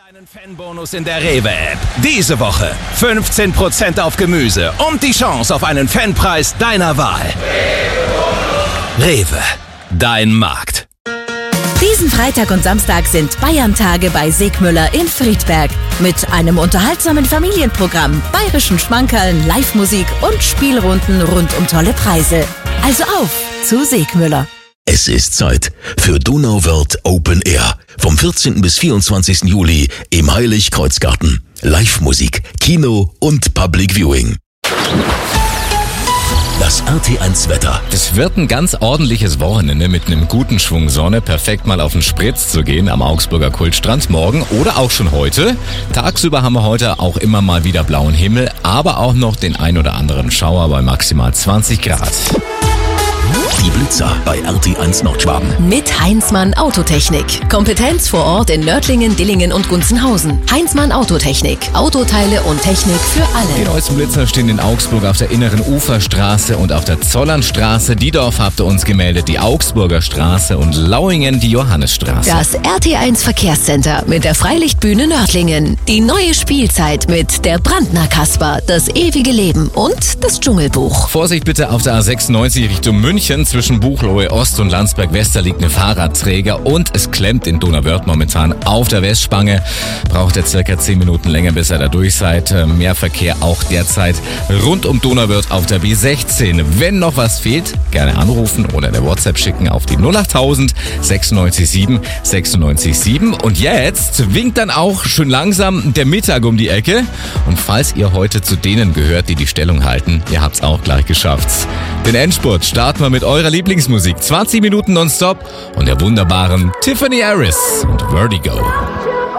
Einen Fanbonus in der Rewe-App. Diese Woche 15% auf Gemüse und die Chance auf einen Fanpreis deiner Wahl. Rewe, dein Markt. Diesen Freitag und Samstag sind Bayern-Tage bei Segmüller in Friedberg. Mit einem unterhaltsamen Familienprogramm, bayerischen Schmankerln, Live-Musik und Spielrunden rund um tolle Preise. Also auf zu Segmüller. Es ist Zeit für Donauwörth Open Air. Vom 14. bis 24. Juli im Heiligkreuzgarten. Live-Musik, Kino und Public Viewing. Das RT1-Wetter. Es wird ein ganz ordentliches Wochenende mit einem guten Schwung Sonne. Perfekt mal auf den Spritz zu gehen am Augsburger Kultstrand morgen oder auch schon heute. Tagsüber haben wir heute auch immer mal wieder blauen Himmel, aber auch noch den ein oder anderen Schauer bei maximal 20 Grad. Die Blitzer bei RT1 Nordschwaben. Mit Heinzmann Autotechnik. Kompetenz vor Ort in Nördlingen, Dillingen und Gunzenhausen. Heinzmann Autotechnik. Autoteile und Technik für Die alle. neuesten Blitzer stehen in Augsburg auf der Inneren Uferstraße und auf der Zollernstraße. Diedorf habt ihr uns gemeldet, die Augsburger Straße und Lauingen die Johannesstraße. Das RT1 Verkehrscenter mit der Freilichtbühne Nördlingen. Die neue Spielzeit mit der Brandner Kasper, das ewige Leben und das Dschungelbuch. Vorsicht bitte auf der A96 Richtung München. Zwischen Buchloe Ost und Landsberg-Wester liegt ein Fahrradträger und es klemmt in Donauwörth momentan auf der Westspange. Braucht ihr circa 10 Minuten länger, bis ihr da durch seid. Mehr Verkehr auch derzeit rund um Donauwörth auf der B16. Wenn noch was fehlt, gerne anrufen oder eine WhatsApp schicken auf die 08000 967 967. Und jetzt winkt dann auch schön langsam der Mittag um die Ecke. Und falls ihr heute zu denen gehört, die die Stellung halten, ihr habt's auch gleich geschafft. Den Endspurt starten wir mit eurer Lieblingsmusik. 20 Minuten nonstop und der wunderbaren Tiffany Harris und Vertigo.